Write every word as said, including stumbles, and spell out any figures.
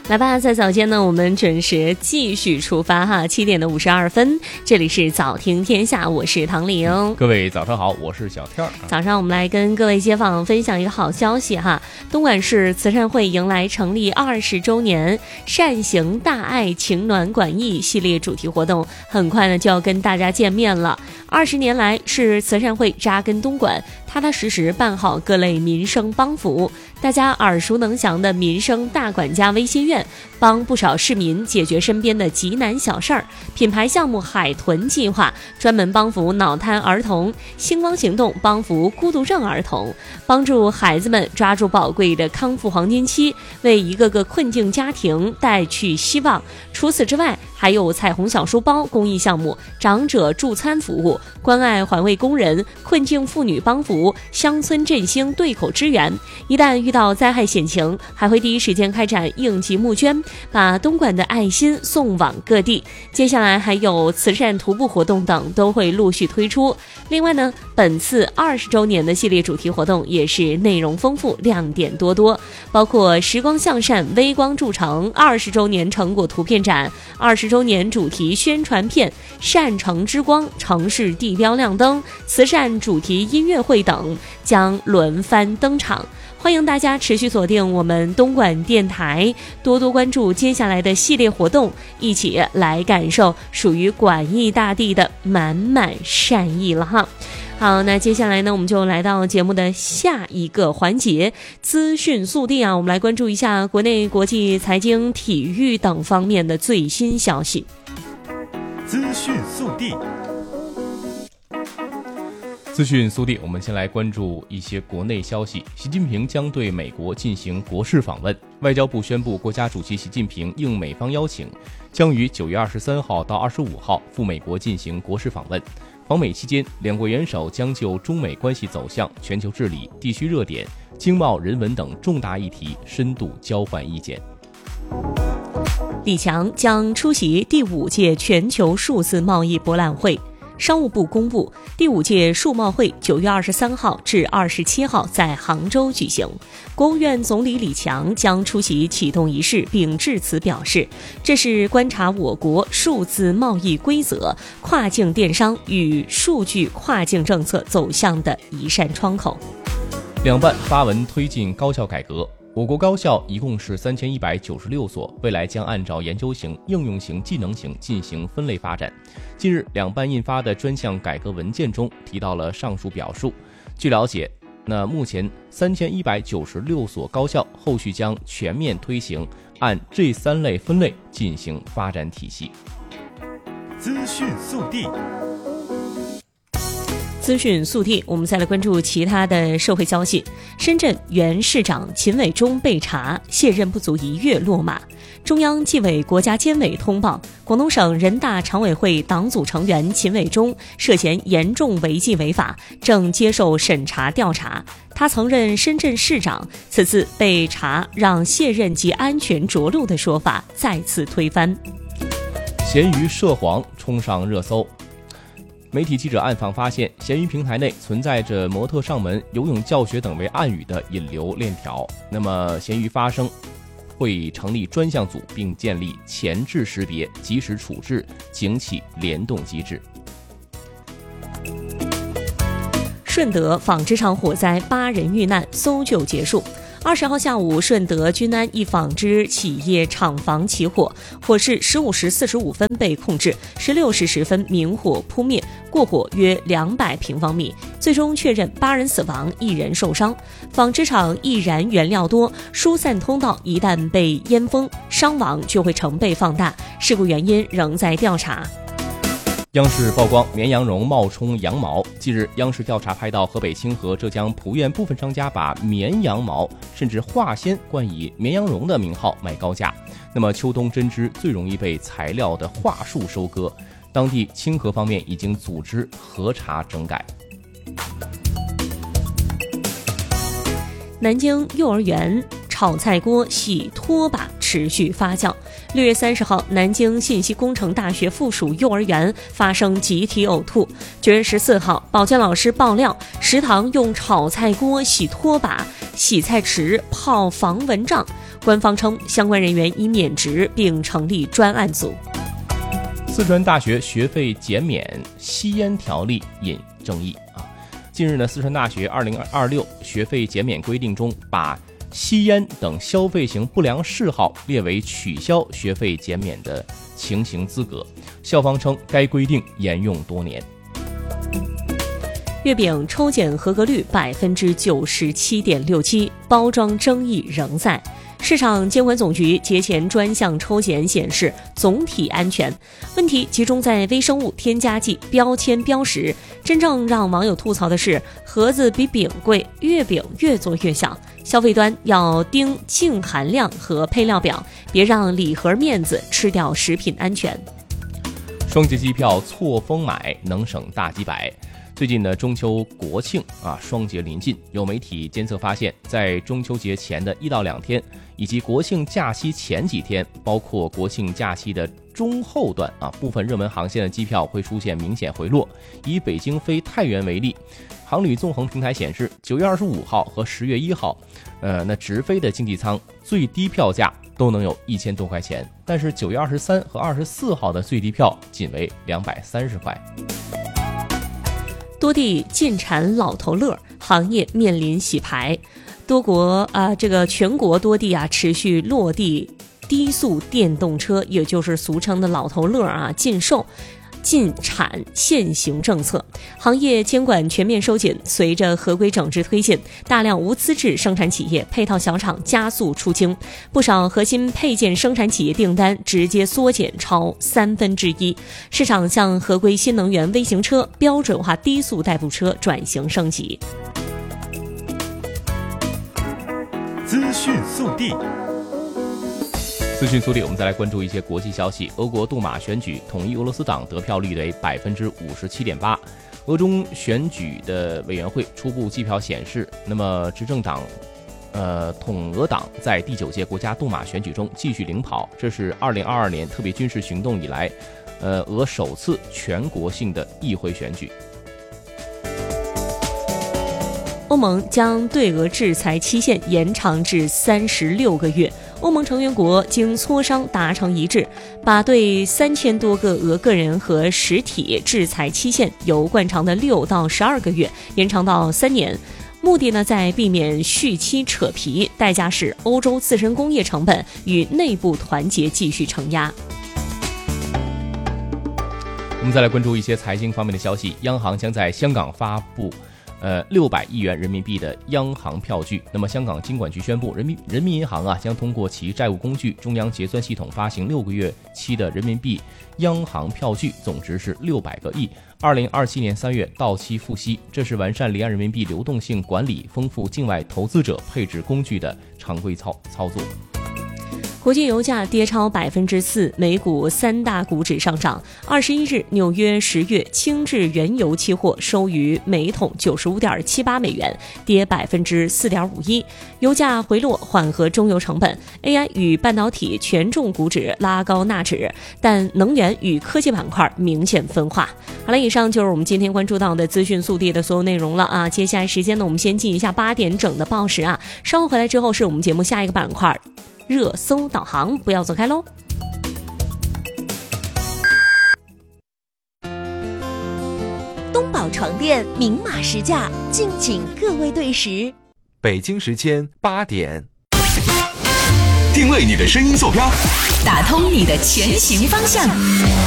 来吧，在早间呢，我们准时继续出发哈，七点的五十二分，这里是早听天下，我是唐玲。 各位早上好，我是小天儿。 早上我们来跟各位街坊分享一个好消息哈，东莞市慈善会迎来成立二十周年，善行大爱情暖管疫系列主题活动，很快呢就要跟大家见面了。二十年来，是慈善会扎根东莞，踏踏实实办好各类民生帮服务。大家耳熟能详的民生大管家微信院，帮不少市民解决身边的急难小事儿；品牌项目海豚计划专门帮扶脑瘫儿童；星光行动帮扶孤独症儿童，帮助孩子们抓住宝贵的康复黄金期，为一个个困境家庭带去希望。除此之外，还有彩虹小书包公益项目、长者助餐服务、关爱环卫工人、困境妇女帮扶、乡村振兴对口支援。一旦遇到灾害险情，还会第一时间开展应急募捐，把东莞的爱心送往各地。接下来还有慈善徒步活动等都会陆续推出。另外呢，本次二十周年的系列主题活动也是内容丰富，亮点多多，包括时光向善微光铸成二十周年成果图片展、二十周年主题宣传片、善城之光城市地标亮灯、慈善主题音乐会等将轮番登场。欢迎大家持续锁定我们东莞电台，多多关注接下来的系列活动，一起来感受属于莞益大地的满满善意了哈。好，那接下来呢，我们就来到节目的下一个环节，资讯速递啊，我们来关注一下国内、国际、财经、体育等方面的最新消息。 资讯速递。 资讯速递，我们先来关注一些国内消息。习近平将对美国进行国事访问。外交部宣布，国家主席习近平应美方邀请，将于九月二十三号到二十五号赴美国进行国事访问。访美期间，两国元首将就中美关系走向、全球治理、地区热点、经贸、人文等重大议题深度交换意见。 李强将出席第五届全球数字贸易博览会。商务部公布，第五届数贸会九月二十三号至二十七号在杭州举行。国务院总理李强将出席启动仪式，并致辞表示，这是观察我国数字贸易规则、跨境电商与数据跨境政策走向的一扇窗口。 两办发文推进高校改革。我国高校一共是三千一百九十六所，未来将按照研究型、应用型、技能型进行分类发展。近日，两办印发的专项改革文件中提到了上述表述。据了解，那目前三千一百九十六所高校后续将全面推行按这三类分类进行发展体系。 资讯速递。 资讯速递，我们再来关注其他的社会消息。深圳原市长秦伟忠被查，卸任不足一月落马。中央纪委国家监委通报，广东省人大常委会党组成员秦伟忠涉嫌严重违纪违法，正接受审查调查。他曾任深圳市长，此次被查让卸任及安全着陆的说法再次推翻。 闲鱼涉黄冲上热搜。媒体记者暗访发现，闲鱼平台内存在着模特上门、游泳教学等为暗语的引流链条。那么，闲鱼发声会成立专项组，并建立前置识别、及时处置、警企联动机制。 顺德纺织厂火灾，八人遇难，搜救结束。二十号下午，顺德均安一纺织企业厂房起火，火势十五时四十五分被控制，十六时十分明火扑灭，过火约两百平方米，最终确认八人死亡，一人受伤。纺织厂易燃原料多，疏散通道一旦被烟封，伤亡就会成倍放大，事故原因仍在调查。 央视曝光绵羊绒冒充羊毛。近日，央视调查拍到河北清河、浙江蒲院部分商家把绵羊毛甚至化纤冠以绵羊绒的名号卖高价。那么秋冬针织最容易被材料的桦树收割，当地清河方面已经组织核查整改。 南京幼儿园炒菜锅洗拖把持续发酵。六月三十号，南京信息工程大学附属幼儿园发生集体呕吐。九月十四号，保健老师爆料，食堂用炒菜锅洗拖把、洗菜池泡防蚊帐。官方称，相关人员已免职，并成立专案组。 四川大学学费减免吸烟条例引争议啊！近日呢，四川大学二零二六学费减免规定中，把吸烟等消费型不良嗜好列为取消学费减免的情形资格。校方称，该规定沿用多年。 月饼抽检合格率百分之九十七点六七，包装争议仍在。市场监管总局节前专项抽检显示总体安全，问题集中在微生物添加剂标签标识。真正让网友吐槽的是，盒子比饼贵，月饼越做越小。消费端要盯净含量和配料表，别让礼盒面子吃掉食品安全。 双节机票错峰买能省大几百。最近的中秋国庆啊，双节临近，有媒体监测发现，在中秋节前的一到两天，以及国庆假期前几天，包括国庆假期的中后段啊，部分热门航线的机票会出现明显回落。以北京飞太原为例，航旅纵横平台显示，九月二十五号和十月一号，呃，那直飞的经济舱最低票价都能有一千多块钱，但是九月二十三和二十四号的最低票仅为两百三十块。 多地禁产老头乐，行业面临洗牌。多国啊、呃，这个全国多地啊持续落地低速电动车，也就是俗称的老头乐啊禁售、禁产限行政策，行业监管全面收紧。随着合规整治推进，大量无资质生产企业、配套小厂加速出清，不少核心配件生产企业订单直接缩减超三分之一。市场向合规新能源微型车、标准化低速代步车转型升级。 资讯速递。 资讯速递，我们再来关注一些国际消息。俄国杜马选举，统一俄罗斯党得票率为百分之五十七点八。俄中选举的委员会初步计票显示，那么执政党，呃，统俄党在第九届国家杜马选举中继续领跑，这是二零二二年特别军事行动以来，呃，俄首次全国性的议会选举。 欧盟将对俄制裁期限延长至三十六个月。欧盟成员国经磋商达成一致，把对三千多个俄个人和实体制裁期限由惯常的六到十二个月延长到三年。目的呢，在避免续期扯皮，代价是欧洲自身工业成本与内部团结继续承压。 我们再来关注一些财经方面的消息，央行将在香港发布呃，六百亿元人民币的央行票据。那么，香港金管局宣布，人民人民银行啊将通过其债务工具中央结算系统发行六个月期的人民币央行票据，总值是六百个亿。二零二七年三月到期付息，这是完善离岸人民币流动性管理、丰富境外投资者配置工具的常规操操作。 国际油价跌超百分之四，美股三大股指上涨。二十一日，纽约十月轻质原油期货收于每桶九十五点七八美元，跌百分之四点五一。油价回落缓和中油成本 ，A I 与半导体权重股指拉高纳指，但能源与科技板块明显分化。好了，以上就是我们今天关注到的资讯速递的所有内容了啊！接下来时间呢，我们先进一下八点整的报时啊。稍后回来之后是我们节目下一个板块。热搜导航，不要走开喽！ 东宝床垫明码实价，敬请各位对时。 北京时间八点， 定位你的声音坐标， 打通你的前行方向。